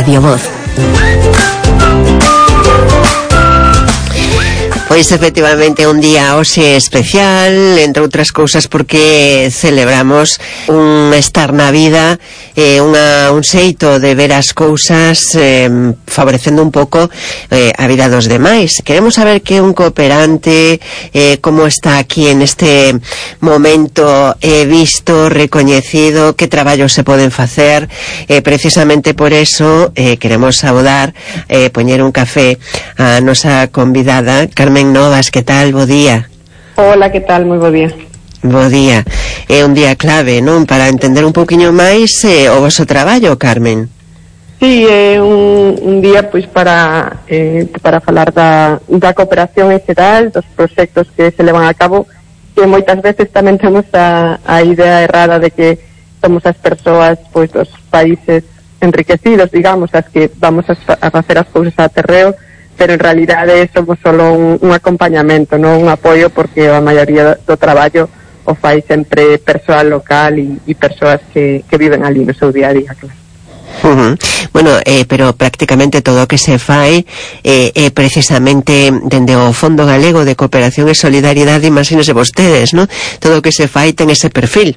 Radio Voz. Pois efectivamente un día hoxe especial, entre outras cousas porque celebramos un estar na vida, un xeito de ver as cousas favorecendo un pouco a vida dos demais. Queremos saber que un cooperante, como está aquí en este momento visto, recoñecido, que traballos se poden facer. Precisamente por eso queremos saudar, poñer un café a nosa convidada, Carmen Novas. Que tal? Bo día. Hola, que tal? Moi bo día. Bo día. É un día clave, non? Para entender un pouquiño máis o vosso traballo, Carmen. Sí, é un día pois para falar da cooperación en xeral, dos proxectos que se levan a cabo, que moitas veces tamén temos a idea errada de que somos as persoas pois dos países enriquecidos, digamos, as que vamos a facer as cousas a terreo, pero en realidade somos solo un acompañamento, non un apoio, porque a maioría do traballo o fai sempre persoal local e persoas que viven ali no seu día a día, claro. Bueno, pero prácticamente todo o que se fai é precisamente dende o Fondo Galego de Cooperación e Solidariedade, imagínense vostedes, non? Todo o que se fai ten ese perfil.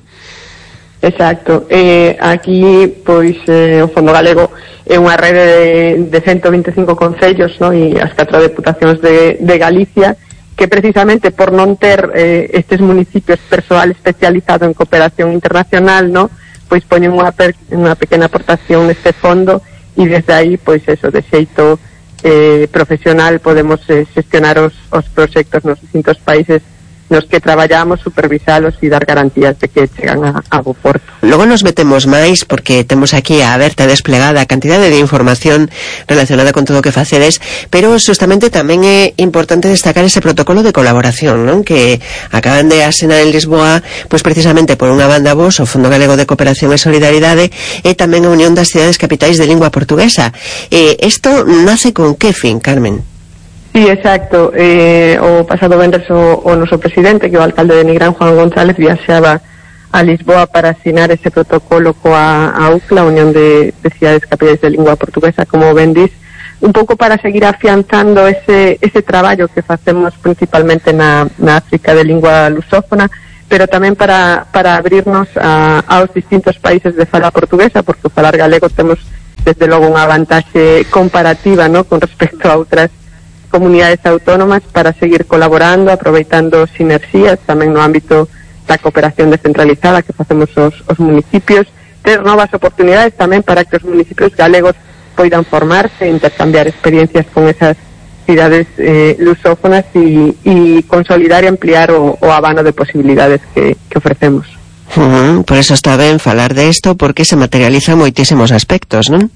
Exacto. Aquí, pois, o Fondo Galego é unha rede de 125 concellos, no? E as 4 deputacións de Galicia, que precisamente por non ter estes municipios persoal especializado en cooperación internacional, no? Pois poñen unha pequena aportación neste fondo, e desde aí, pois eso, de xeito profesional podemos xestionar os proxectos nos distintos países nos que traballamos, supervisalos e dar garantías de que chegan a bo porto. Logo nos metemos máis porque temos aquí a aberta desplegada a cantidade de información relacionada con todo o que facedes, pero justamente tamén é importante destacar ese protocolo de colaboración, non? Que acaban de asinar en Lisboa, pois precisamente por unha banda vos, o Fondo Galego de Cooperación e Solidaridade, e tamén a Unión das Cidades Capitais de Lingua Portuguesa. Isto nace con que fin, Carmen? Sí, exacto. O pasado venres o noso presidente, que é o alcalde de Nigrán, Juan González, viaxaba a Lisboa para asinar ese protocolo coa UCLA, a Unión de Cidades Capitais de Lingua Portuguesa, como ben dis, un pouco para seguir afianzando ese traballo que facemos principalmente na África de lingua lusófona, pero tamén para abrirnos aos distintos países de fala portuguesa, porque o falar galego temos desde logo unha vantaxe comparativa, ¿no?, con respecto a outras comunidades autónomas, para seguir colaborando, aproveitando sinerxías tamén no ámbito da cooperación descentralizada que facemos os municipios, ter novas oportunidades tamén para que os municipios galegos poidan formarse, intercambiar experiencias con esas cidades lusófonas e consolidar e ampliar o abano de posibilidades que ofrecemos. Por eso está ben falar de isto, porque se materializa moitísimos aspectos, non?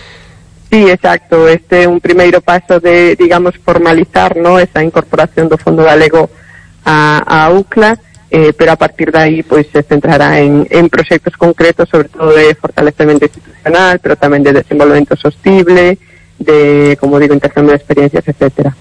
Sí, exacto. Este é un primeiro paso de, digamos, formalizar, ¿no?, esa incorporación do Fondo Galego a UCLA, pero a partir de aí, pois, se centrará en proxectos concretos, sobre todo de fortalecemento institucional, pero tamén de desenvolvemento sostible, de, como digo, intercambio de experiencias, etcétera.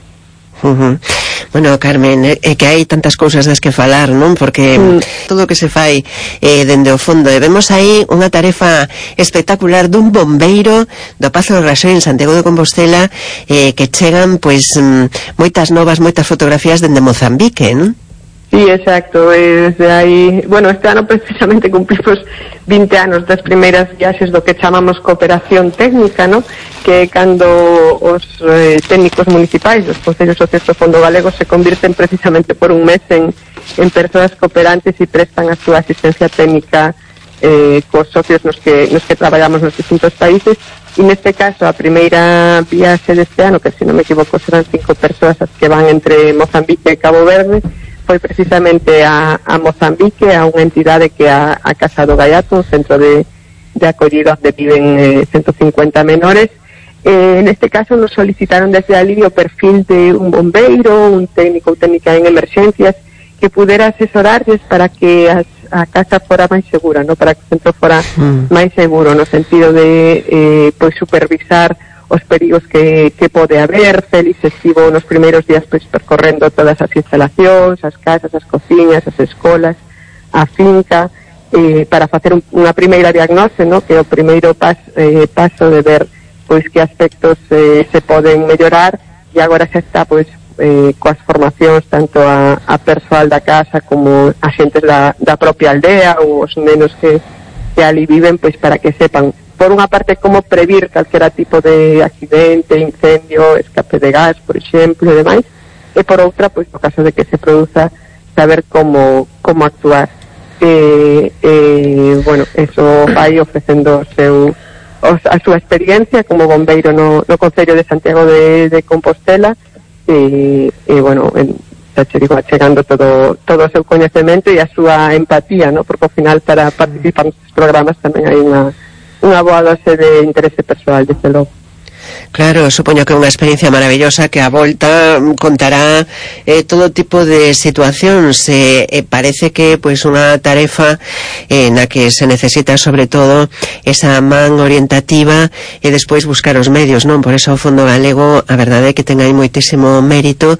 Bueno, Carmen, é que hai tantas cousas das que falar, non? Porque todo o que se fai dende o fondo, e vemos aí unha tarefa espectacular dun bombeiro do Pazo do Raxoi en Santiago de Compostela, que chegan, pois, moitas novas, moitas fotografías dende Mozambique, non? Sí, exacto. Desde aí, bueno, este ano precisamente cumplimos 20 anos das primeiras viaxes do que chamamos cooperación técnica, ¿no?, que cando os técnicos municipais dos concellos socios do Fondo Galego se convirten precisamente por un mes en persoas cooperantes e prestan a súa asistencia técnica cos socios nos que traballamos nos distintos países. E neste caso, a primeira viaxe deste ano, que se non me equivoco serán 5 persoas as que van entre Mozambique e Cabo Verde, foi precisamente a Mozambique, a unha entidade que é a Casa do Gaiato, un centro de acollida onde viven 150 menores. Neste caso nos solicitaron desde ali o perfil de un bombeiro, un técnico ou técnica en emerxencias, que pudera asesorarles para que a casa fora máis segura, ¿no?, para que o centro fora máis seguro, no sentido de pois supervisar os perigos que pode haber. Félix estivo nos primeiros días pois percorrendo todas as instalacións, as casas, as cociñas, as escolas, a finca, para facer unha primeira diagnose, ¿no?, que é o primeiro paso de ver pois que aspectos se poden mellorar, e agora xa está pois coas formacións tanto a persoal da casa como a xentes da propia aldea ou os nenos que ali viven, pois para que sepan por unha parte como previr calquera tipo de accidente, incendio, escape de gas, por exemplo, e demais, e por outra, pois no caso de que se produza, saber como actuar. Bueno, eso vai ofrecendo a súa experiencia como bombeiro no Concello de Santiago de Compostela, e bueno, xa che digo, achegando todo o seu coñecemento e a súa empatía, ¿no? Porque ao final para participar nestes programas tamén hai unha boa dose de interese persoal, desde logo. Claro, supoño que é unha experiencia maravillosa que a volta contará todo tipo de situacións, parece que pois unha tarefa na que se necesita sobre todo esa man orientativa e despois buscar os medios, non? Por eso o Fondo Galego, a verdade é que ten aí moitísimo mérito.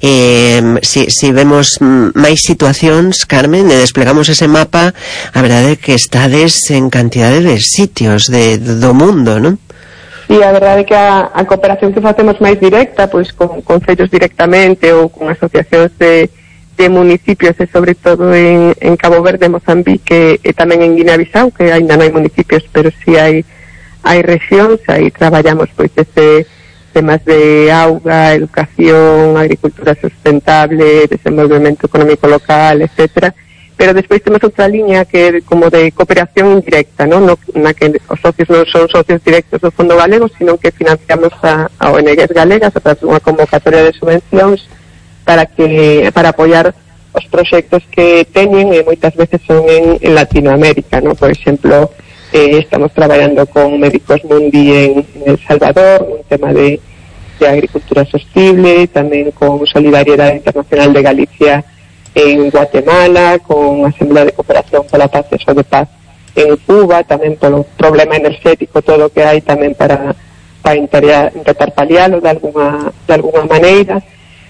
Si vemos máis situacións, Carmen, e desplegamos ese mapa, a verdade é que estades en cantidade de sitios do mundo, non? E a verdade é que a cooperación que facemos máis directa, pois con concellos directamente ou con asociacións de municipios, e sobre todo en Cabo Verde, Mozambique e tamén en Guinea-Bissau, que ainda non hai municipios, pero si hai rexións, aí traballamos pois ese temas de auga, educación, agricultura sustentable, desenvolvemento económico local, etcétera. Pero despois temos outra liña que é como de cooperación indirecta, ¿no? Na que os socios non son socios directos do Fondo Galego, sino que financiamos a ONGs galegas a través dunha convocatoria de subvencións para apoiar os proxectos que teñen, e moitas veces son en Latinoamérica, ¿no? Por exemplo, estamos traballando con Médicos Mundi en El Salvador, un tema de agricultura sostible, tamén con Solidariedade Internacional de Galicia en Guatemala, con Asamblea de Cooperación pola Paz e de Paz en Cuba, tamén polo problema enerxético, todo o que hai tamén para intentar palialo de alguna maneira,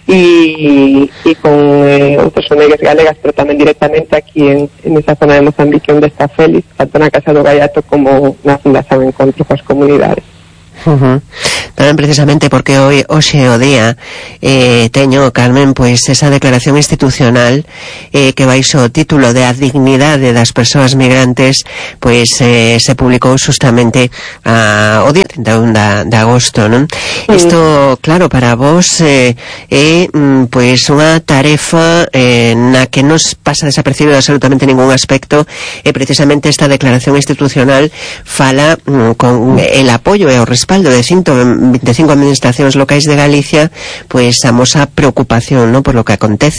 e con outros ONGs galegas, pero tamén directamente aquí en esa zona de Mozambique onde está Félix, tanto na Casa do Gaiato como na Fundación Encontro coas Comunidades. Tamén precisamente porque hoxe o día teño, Carmen, pois esa declaración institucional que baixo o título de a dignidade das persoas migrantes, pois se publicou justamente o día 31 de agosto, non? Isto, claro, para vos é pois unha tarefa na que nos pasa desapercibido absolutamente ningún aspecto, e precisamente esta declaración institucional fala con el apoio e o respaldo de 125 administracións locais de Galicia, pois amosa preocupación, non, por lo que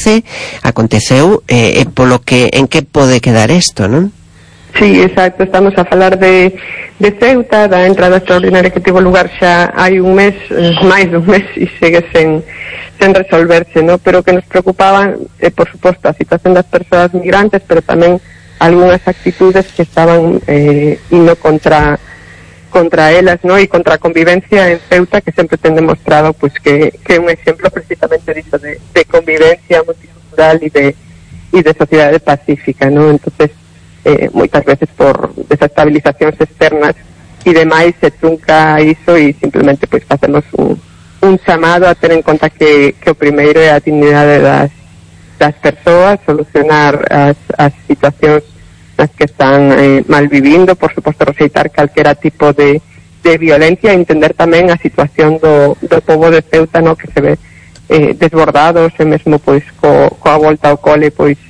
aconteceu e polo que en que pode quedar isto, non? Sí, exacto, estamos a falar de Ceuta, da entrada extraordinaria que tivo lugar xa hai un mes, máis dun mes, e segue sen resolverse, non? Pero que nos preocupaban, por suposto, a situación das persoas migrantes, pero tamén algunhas actitudes que estaban indo contra elas, ¿no? E contra a convivencia en Ceuta, que sempre ten demostrado pues que é un exemplo precisamente disso de convivencia multicultural e de sociedade pacífica, ¿no? Entonces moitas veces por desestabilizacións externas e demais se trunca iso, e simplemente pues facemos un chamado a ter en conta que o primeiro é a dignidade das persoas, solucionar as situacións nas que están mal vivindo, por suposto rexeitar calquera tipo de violencia, e entender tamén a situación do pobo de Ceuta, no, que se ve desbordados, e mesmo pois coa volta ao cole, pois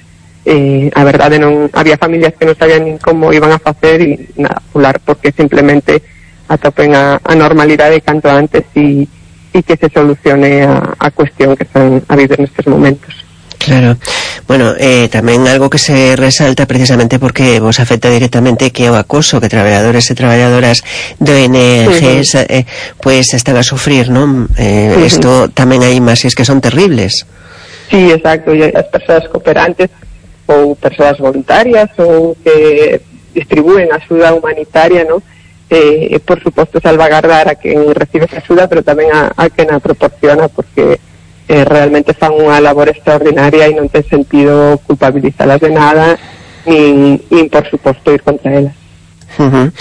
a verdade non había familias que non sabían nin como iban a facer, e nada, pular, porque simplemente atopen a normalidade canto antes, e que se solucione a cuestión que están a viver nestes momentos. Claro, bueno, tamén algo que se resalta precisamente porque vos afecta directamente, que é o acoso que traballadores e traballadoras de ONGs pois están a sufrir, non? Isto tamén hai imaxes que son terribles. Sí, exacto, e as persoas cooperantes ou persoas voluntarias ou que distribúen axuda humanitaria, non? Por suposto salvagardar a quen recibe esa axuda, pero tamén a quen a proporciona, porque realmente fan unha labor extraordinaria e non ten sentido culpabilizalas de nada nin por suposto ir contra elas.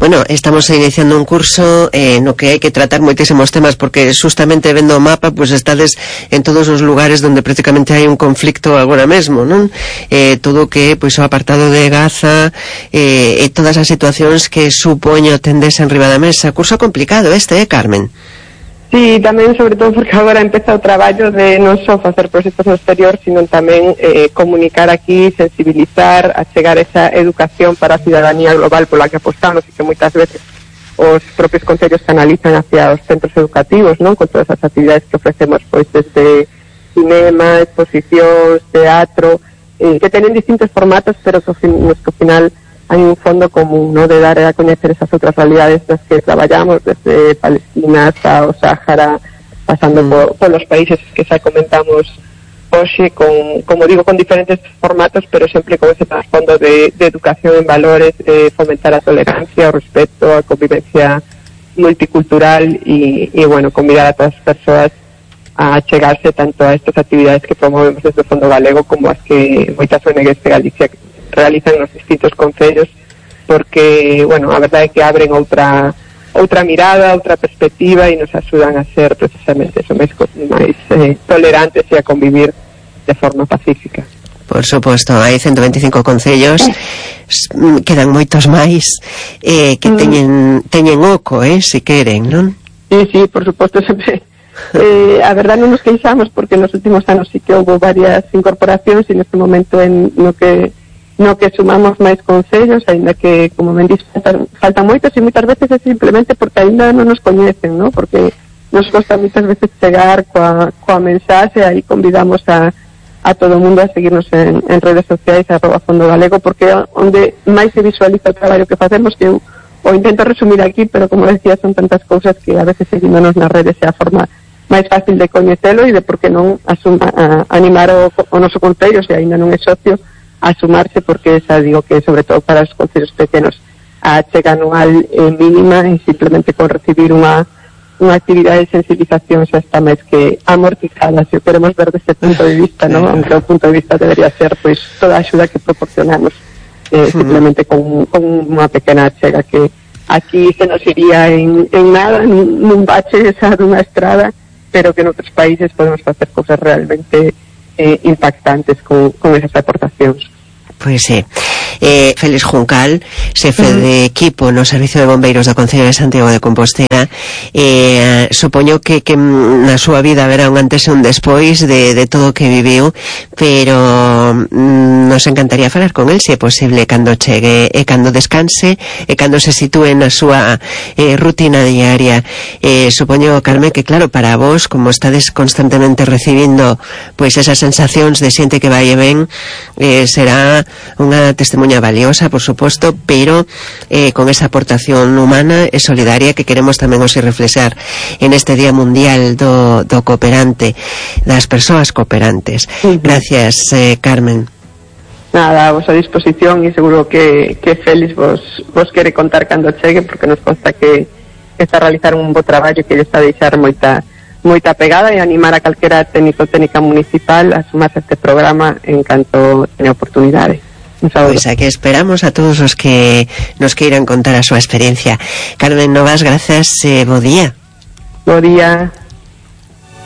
Bueno, estamos iniciando un curso no que hai que tratar moitísimos temas, porque justamente vendo o mapa, pues estades en todos os lugares onde prácticamente hai un conflicto agora mesmo, non? Todo o que pois o apartado de Gaza, e todas as situacións que supoño tendes en riba da mesa. Curso complicado Carmen? Sí, tamén, sobre todo, porque agora empeza o traballo de non só facer proxectos no exterior, sino tamén comunicar aquí, sensibilizar, achegar esa educación para a cidadanía global pola que apostamos e que moitas veces os propios concellos canalizan hacia os centros educativos, non? Con todas as actividades que ofrecemos, pois, desde cinema, exposicións, teatro, que teñen distintos formatos, pero que ao final hai un fondo común, ¿no?, de dar a coñecer esas outras realidades nas que traballamos, desde Palestina hasta o Sáhara, pasando por los países que xa comentamos hoxe, como digo, con diferentes formatos, pero sempre con ese trasfondo de educación en valores, de fomentar a tolerancia, o respeto, a convivencia multicultural y bueno, convidar a todas as persoas a chegarse tanto a estas actividades que promovemos desde o Fondo Galego como as que moitas ONGs de Galicia realizan nos distintos concellos, porque, bueno, a verdade é que abren outra mirada, outra perspectiva e nos axudan a ser precisamente eso, máis tolerantes e a convivir de forma pacífica. Por suposto, hai 125 concellos, quedan moitos máis que teñen oco, se queren, non? Sí, por suposto, sempre. A verdade non nos queixamos, porque nos últimos anos sí que houve varias incorporacións e neste momento no que sumamos máis concellos, aínda que, como ben dis, faltan moitos e moitas veces é simplemente porque aínda non nos coñecen, ¿no? Porque nos costa moitas veces chegar coa mensaxe, aí convidamos a todo o mundo a seguirnos en redes sociais, @Fondo Galego, porque onde máis se visualiza o traballo que facemos, que eu o intento resumir aquí, pero como decía, son tantas cousas que a veces seguíndonos nas redes é a forma máis fácil de coñecelo e de por que non animar o noso concello, se aínda non é socio, a sumarse, porque xa digo que sobre todo para os concellos pequenos a chega anual mínima e simplemente con recibir unha actividade de sensibilización xa está máis que amortizada, se o queremos ver desde punto de vista, ¿no? Aunque o punto de vista debería ser pois toda a axuda que proporcionamos simplemente con unha pequena chega que aquí se nos iría en nada, nun bache esa dunha estrada, pero que en outros países podemos facer cousas realmente impactantes con esas aportacións. Pois sí. Félix Juncal, xefe de equipo no Servicio de Bombeiros do Concello de Santiago de Compostela, supoño que na súa vida haberá un antes e un despois de todo o que viviu, pero nos encantaría falar con el, se é posible, cando chegue e cando descanse e cando se sitúe na súa rutina diaria. Supoño, Carmen, que claro, para vos, como estades constantemente recibindo pois esas sensacións de xente que vai e ven, será unha testemunha valiosa, por suposto, pero con esa aportación humana e solidaria que queremos tamén os reflexar en este Día Mundial do Cooperante, das persoas cooperantes. Gracias, Carmen. Nada, a vosa disposición, e seguro que Félix vos quere contar cando chegue, porque nos consta que está a realizar un bo traballo que lle está a deixar moita pegada, e animar a calquera técnico técnica municipal a sumarse a este programa en canto teña oportunidade. Pois aquí esperamos a todos os que nos queiran contar a súa experiencia. Carmen Novas, grazas, bo día. Bo día.